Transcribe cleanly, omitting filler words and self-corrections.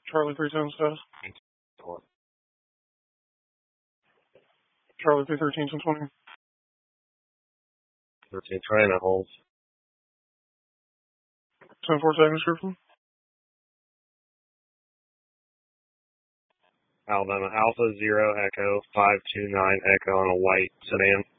Charlie 310 status. Charlie 313 1020. 13 trying to hold. 10-4 second description. Alabama Alpha 0 Echo 529 Echo on a white sedan.